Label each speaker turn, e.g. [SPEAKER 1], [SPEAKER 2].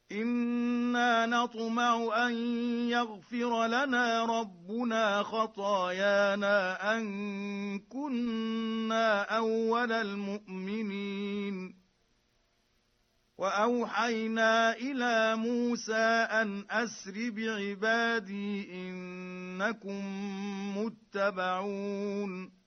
[SPEAKER 1] إنا نطمع أن يغفر لنا ربنا خطايانا أن كنا أول المؤمنين. وأوحينا إلى موسى أن أسر بعبادي إنكم متبعون